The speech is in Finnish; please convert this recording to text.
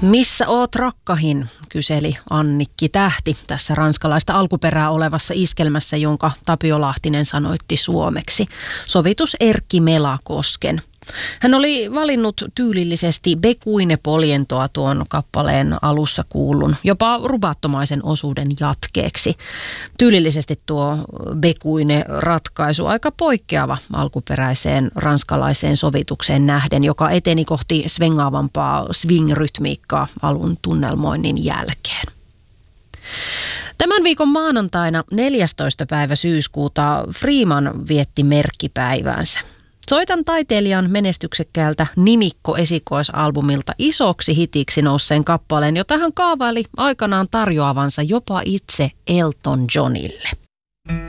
Missä oot rakkahin, kyseli Annikki Tähti tässä ranskalaista alkuperää olevassa iskelmässä, jonka Tapio Lahtinen sanoitti suomeksi. Sovitus Erkki Melakosken. Hän oli valinnut tyylillisesti Bekuine Polientoa tuon kappaleen alussa kuullun, jopa rubattomaisen osuuden jatkeeksi. Tyylillisesti tuo Bekuine ratkaisu aika poikkeava alkuperäiseen ranskalaiseen sovitukseen nähden, joka eteni kohti svengaavampaa swing-rytmiikkaa alun tunnelmoinnin jälkeen. Tämän viikon maanantaina 14. päivä syyskuuta Freeman vietti merkkipäiväänsä. Soitan taiteilijan menestyksekkäältä nimikko-esikoisalbumilta isoksi hitiksi nousseen kappaleen, jota hän kaavaili aikanaan tarjoavansa jopa itse Elton Johnille.